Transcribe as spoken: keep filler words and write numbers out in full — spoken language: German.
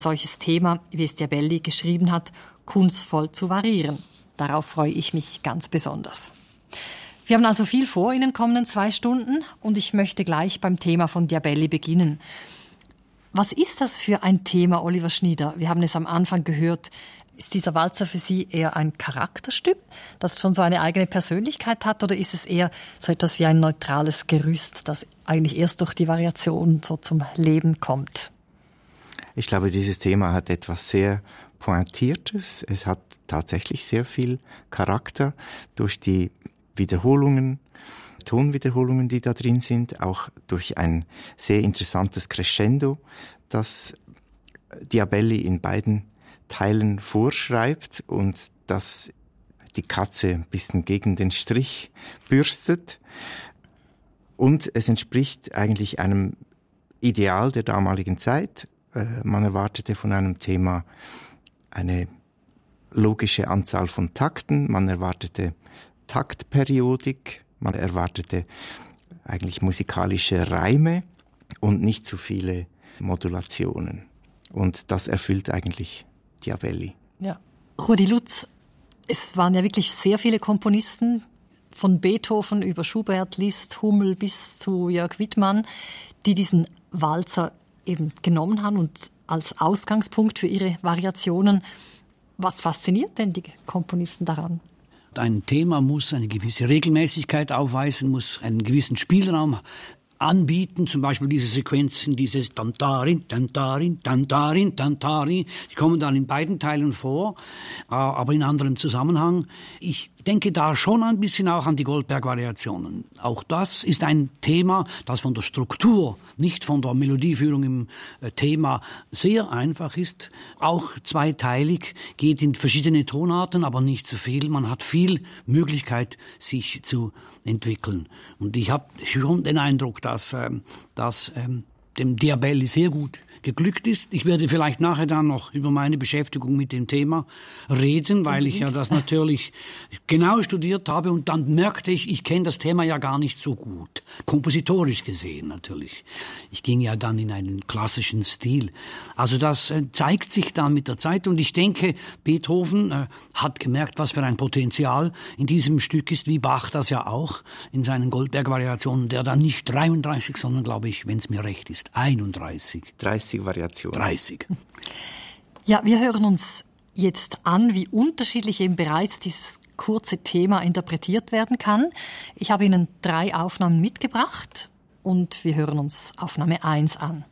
solches Thema, wie es Diabelli geschrieben hat, kunstvoll zu variieren. Darauf freue ich mich ganz besonders. Wir haben also viel vor in den kommenden zwei Stunden und ich möchte gleich beim Thema von Diabelli beginnen. Was ist das für ein Thema, Oliver Schnieder? Wir haben es am Anfang gehört. Ist dieser Walzer für Sie eher ein Charakterstück, das schon so eine eigene Persönlichkeit hat, oder ist es eher so etwas wie ein neutrales Gerüst, das eigentlich erst durch die Variation so zum Leben kommt? Ich glaube, dieses Thema hat etwas sehr Pointiertes. Es hat tatsächlich sehr viel Charakter durch die Wiederholungen, Tonwiederholungen, die da drin sind, auch durch ein sehr interessantes Crescendo, das Diabelli in beiden Teilen vorschreibt und das die Katze ein bisschen gegen den Strich bürstet. Und es entspricht eigentlich einem Ideal der damaligen Zeit. Man erwartete von einem Thema eine logische Anzahl von Takten, man erwartete Taktperiodik, man erwartete eigentlich musikalische Reime und nicht zu viele Modulationen. Und das erfüllt eigentlich Diabelli. Ja. Rudi Lutz, es waren ja wirklich sehr viele Komponisten, von Beethoven über Schubert, Liszt, Hummel bis zu Jörg Wittmann, die diesen Walzer eben genommen haben und als Ausgangspunkt für ihre Variationen. Was fasziniert denn die Komponisten daran? Ein Thema muss eine gewisse Regelmäßigkeit aufweisen, muss einen gewissen Spielraum anbieten, zum Beispiel diese Sequenzen, dieses Tantarin, Tantarin, Tantarin, Tantarin, die kommen dann in beiden Teilen vor, aber in anderem Zusammenhang. Ich denke da schon ein bisschen auch an die Goldberg-Variationen. Auch das ist ein Thema, das von der Struktur, nicht von der Melodieführung im Thema sehr einfach ist. Auch zweiteilig, geht in verschiedene Tonarten, aber nicht zu viel. Man hat viel Möglichkeit, sich zu entwickeln. Und ich habe schon den Eindruck, dass ähm, das ähm, dem Diabelli sehr gut geglückt ist. Ich werde vielleicht nachher dann noch über meine Beschäftigung mit dem Thema reden, weil ich ja das natürlich genau studiert habe und dann merkte ich, ich kenne das Thema ja gar nicht so gut. Kompositorisch gesehen natürlich. Ich ging ja dann in einen klassischen Stil. Also das äh, zeigt sich dann mit der Zeit und ich denke, Beethoven äh, hat gemerkt, was für ein Potenzial in diesem Stück ist, wie Bach das ja auch in seinen Goldberg-Variationen, der dann nicht dreiunddreißig, sondern glaube ich, wenn es mir recht ist, einunddreißig. dreißig Variationen. dreißig. Ja, wir hören uns jetzt an, wie unterschiedlich eben bereits dieses kurze Thema interpretiert werden kann. Ich habe Ihnen drei Aufnahmen mitgebracht und wir hören uns Aufnahme eins an.